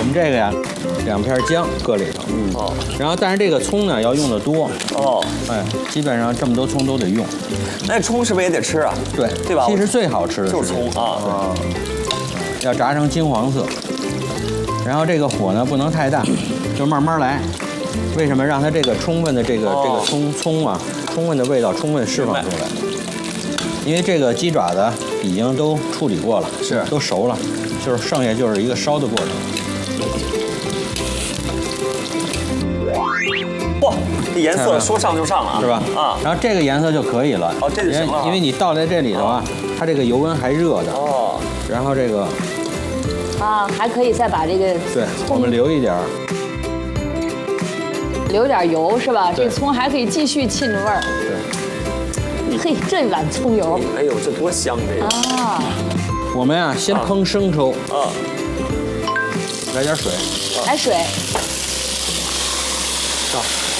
我们这个呀，2片姜搁里头， 哦， 然后但是这个葱呢要用的多， 哦， 哎，基本上这么多葱都得用。 那葱是不是也得吃啊？ 对， 对吧？ 其实最好吃的就是这个葱啊， 要炸成金黄色，然后这个火呢不能太大，就慢慢来。为什么让它这个充分的这个葱啊，充分的味道充分释放出来？因为这个鸡爪子已经都处理过了， 是都熟了，就是剩下就是一个烧的过程。 哇，这颜色说上就上了啊， 是吧？ 啊， 然后这个颜色就可以了。 哦，这就行了啊。 因为你倒在这里头啊，它这个油温还热的。 哦。 然后这个啊，还可以再把这个对，我们留一点儿。 留点油是吧？ 对这葱还可以继续沁味儿。 对。 嘿，这碗葱油。 哎呦，这多香这个！ 啊。 我们呀，先烹生抽。 啊。 来点水。 来水。 倒。